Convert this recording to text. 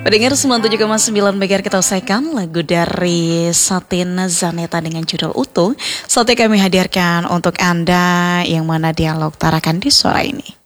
Pendengar 97,9 MHz, kita usaikan lagu dari Satin Zaneta dengan judul Utuh. Saatnya kami hadirkan untuk Anda yang mana dialog tarakan di sore ini.